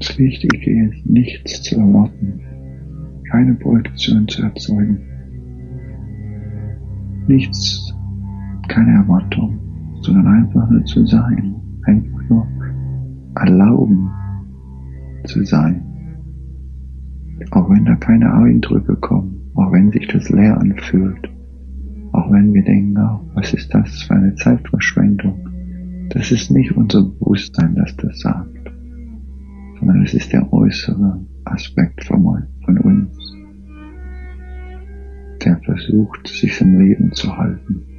Das Wichtige ist, nichts zu erwarten, keine Projektion zu erzeugen, nichts, keine Erwartung, sondern einfach nur zu sein, einfach nur erlauben zu sein. Auch wenn da keine Eindrücke kommen, auch wenn sich das leer anfühlt, auch wenn wir denken, oh, was ist das für eine Zeitverschwendung? Das ist nicht unser Bewusstsein, das das sagt, sondern es ist der äußere Aspekt von uns, der versucht, sich im Leben zu halten.